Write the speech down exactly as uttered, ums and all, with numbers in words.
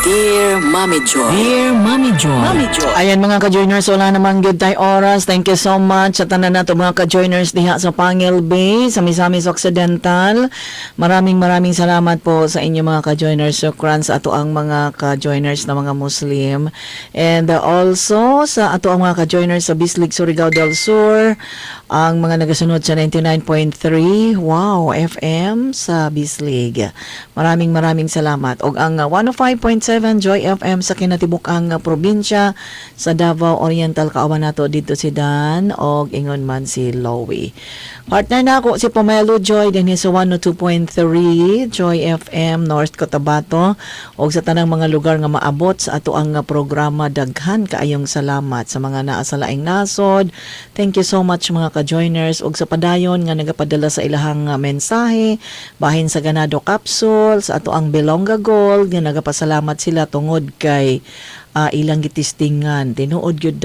Dear Mommy Joy. Dear Mommy Joy. Mommy Joy. Ayan mga ka-joiners, wala namang good tayo oras. Thank you so much sa tanan nato mga ka-joiners diha sa Pangil Bay, sa Misamis Occidental. Maraming maraming salamat po sa inyo mga ka-joiners. Shukran sa ato ang mga ka-joiners na mga Muslim. And uh, also sa ato ang mga ka-joiners sa Bislig, Surigao del Sur, ang mga nagasunod sa ninety-nine point three Wow F M sa Bislig. Maraming maraming salamat. Og ang uh, one oh five point seven Joy F M sa kinatibuk-ang uh, probinsya sa Davao Oriental, kaawan nato dito si Dan og ingon man si Lowy. Partner na ako si Pomelo Joy din sa one oh two point three Joy F M North Cotabato og sa tanang mga lugar nga maabot sa ato ang uh, programa. Daghan kaayong salamat sa mga naa sa laing nasod. Thank you so much mga ka-joiners og sa padayon nga nagapadala sa ilahang uh, mensahe bahin sa Ganado Capsule, sa ato ang Belonga Gold nga nagapasalamat sila tungod kay uh, ilang gitistingan. Tinuod gyud